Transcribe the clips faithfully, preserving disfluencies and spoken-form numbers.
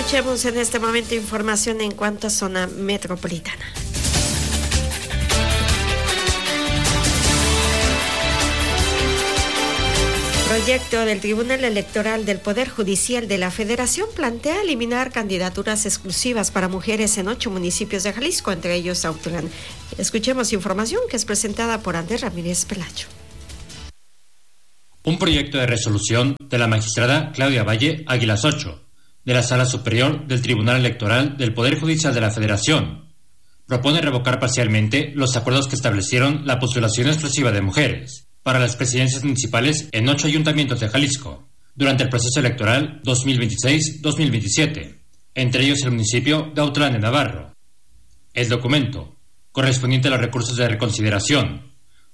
Escuchemos en este momento información en cuanto a zona metropolitana. Proyecto del Tribunal Electoral del Poder Judicial de la Federación plantea eliminar candidaturas exclusivas para mujeres en ocho municipios de Jalisco, entre ellos Autlán. Escuchemos información que es presentada por Andrés Ramírez Pelayo. Un proyecto de resolución de la magistrada Claudia Valle Águilas ocho, de la Sala Superior del Tribunal Electoral del Poder Judicial de la Federación, propone revocar parcialmente los acuerdos que establecieron la postulación exclusiva de mujeres para las presidencias municipales en ocho ayuntamientos de Jalisco durante el proceso electoral dos mil veintiséis dos mil veintisiete, entre ellos el municipio de Autlán de Navarro. El documento, correspondiente a los recursos de reconsideración,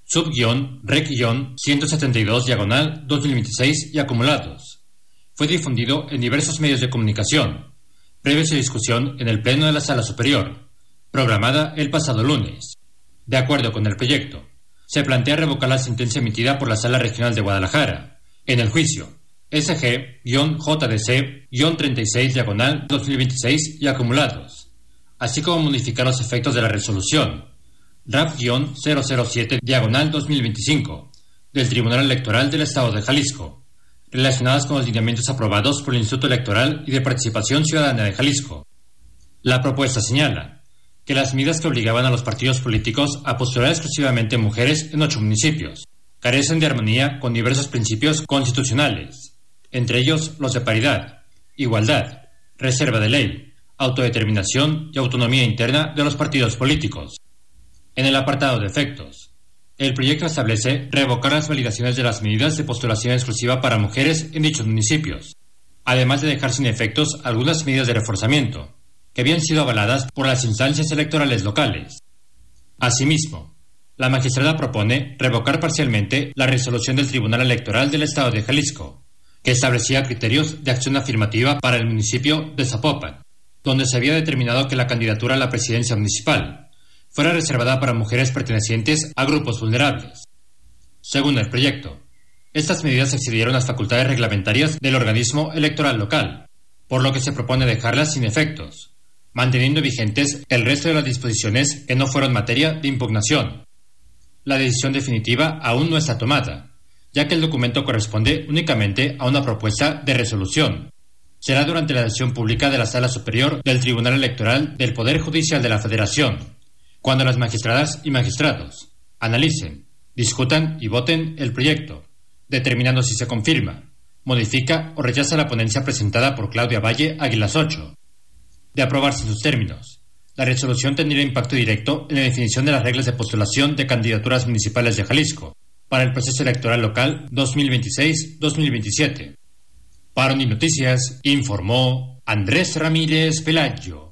sub-rec- ciento setenta y dos diagonal dos mil veintiséis y acumulados, fue difundido en diversos medios de comunicación, previo a su discusión en el Pleno de la Sala Superior, programada el pasado lunes. De acuerdo con el proyecto, se plantea revocar la sentencia emitida por la Sala Regional de Guadalajara en el juicio S G J D C treinta y seis diagonal dos mil veintiséis y acumulados, así como modificar los efectos de la resolución R A P cero cero siete diagonal dos mil veinticinco del Tribunal Electoral del Estado de Jalisco, relacionadas con los lineamientos aprobados por el Instituto Electoral y de Participación Ciudadana de Jalisco. La propuesta señala que las medidas que obligaban a los partidos políticos a postular exclusivamente mujeres en ocho municipios carecen de armonía con diversos principios constitucionales, entre ellos los de paridad, igualdad, reserva de ley, autodeterminación y autonomía interna de los partidos políticos. En el apartado de efectos, el proyecto establece revocar las validaciones de las medidas de postulación exclusiva para mujeres en dichos municipios, además de dejar sin efectos algunas medidas de reforzamiento que habían sido avaladas por las instancias electorales locales. Asimismo, la magistrada propone revocar parcialmente la resolución del Tribunal Electoral del Estado de Jalisco, que establecía criterios de acción afirmativa para el municipio de Zapopan, donde se había determinado que la candidatura a la presidencia municipal fuera reservada para mujeres pertenecientes a grupos vulnerables. Según el proyecto, estas medidas excedieron las facultades reglamentarias del organismo electoral local, por lo que se propone dejarlas sin efectos, manteniendo vigentes el resto de las disposiciones que no fueron materia de impugnación. La decisión definitiva aún no está tomada, ya que el documento corresponde únicamente a una propuesta de resolución. Será durante la sesión pública de la Sala Superior del Tribunal Electoral del Poder Judicial de la Federación, cuando las magistradas y magistrados analicen, discutan y voten el proyecto, determinando si se confirma, modifica o rechaza la ponencia presentada por Claudia Valle Águilas ocho. De aprobarse sus términos, la resolución tendría impacto directo en la definición de las reglas de postulación de candidaturas municipales de Jalisco para el proceso electoral local dos mil veintiséis dos mil veintisiete. Para Unínoticias, informó Andrés Ramírez Pelayo.